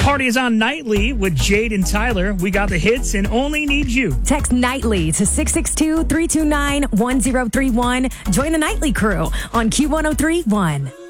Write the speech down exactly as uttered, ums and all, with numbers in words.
party is on nightly with Jade and Tyler. We got the hits and only need you. Text nightly to six six two, three two nine, one zero three one. Join the nightly crew on Q one oh three one.